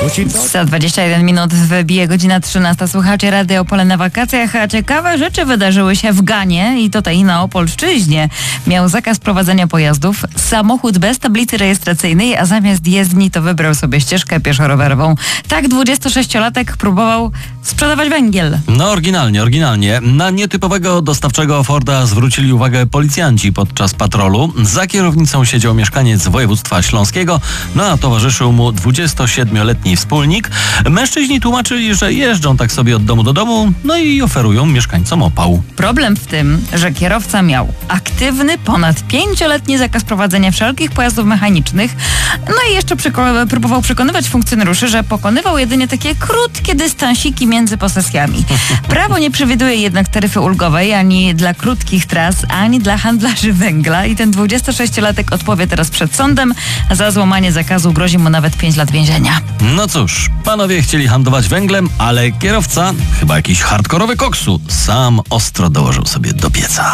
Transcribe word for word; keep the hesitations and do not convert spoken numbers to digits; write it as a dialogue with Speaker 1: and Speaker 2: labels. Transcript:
Speaker 1: Za dwadzieścia jeden minut wybije godzina trzynasta. Słuchacie Radio Opole na wakacjach, a ciekawe rzeczy wydarzyły się w Ganie i tutaj na Opolszczyźnie. Miał zakaz prowadzenia pojazdów, samochód bez tablicy rejestracyjnej, a zamiast jezdni to wybrał sobie ścieżkę pieszo-rowerową. Tak dwudziestosześciolatek próbował sprzedawać węgiel.
Speaker 2: No oryginalnie, oryginalnie. Na nietypowego dostawczego Forda zwrócili uwagę policjanci podczas patrolu. Za kierownicą siedział mieszkaniec województwa śląskiego, no a towarzyszył mu dwudziestosiedmioletni wspólnik. Mężczyźni tłumaczyli, że jeżdżą tak sobie od domu do domu, no i oferują mieszkańcom opał.
Speaker 1: Problem w tym, że kierowca miał aktywny, ponad pięcioletni zakaz prowadzenia wszelkich pojazdów mechanicznych, no i jeszcze przyko- próbował przekonywać funkcjonariuszy, że pokonywał jedynie takie krótkie dystansiki między posesjami. Prawo nie przewiduje jednak taryfy ulgowej ani dla krótkich tras, ani dla handlarzy węgla i ten dwudziestosześciolatek odpowie teraz przed sądem. Za złamanie zakazu grozi mu nawet pięć lat więzienia.
Speaker 2: No cóż, panowie chcieli handlować węglem, ale kierowca, chyba jakiś hardkorowy koksu, sam ostro dołożył sobie do pieca.